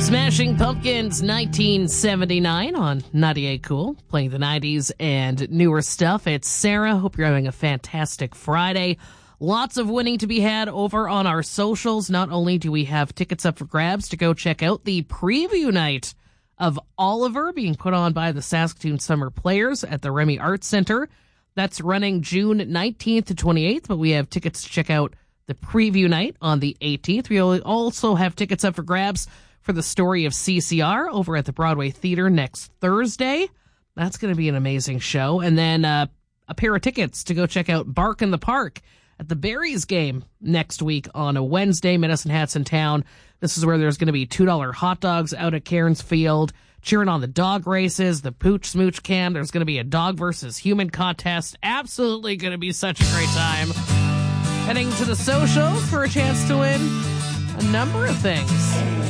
Smashing Pumpkins 1979 on 98 Cool, playing the 90s and newer stuff. It's Sarah. Hope you're having a fantastic Friday. Lots of winning to be had over on our socials. Not only do we have tickets up for grabs to go check out the preview night of Oliver being put on by the Saskatoon Summer Players at the Remy Arts Center. That's running June 19th to 28th, but we have tickets to check out the preview night on the 18th. We also have tickets up for grabs for the story of CCR over at the Broadway Theater next Thursday. That's going to be an amazing show. And then a pair of tickets to go check out Bark in the Park at the Berries game next week on a Wednesday. Medicine Hat's in town. This is where there's going to be $2 hot dogs out at Cairns Field, cheering on the dog races, the Pooch Smooch Can. There's going to be a dog versus human contest. Absolutely going to be such a great time. Heading to the socials for a chance to win a number of things.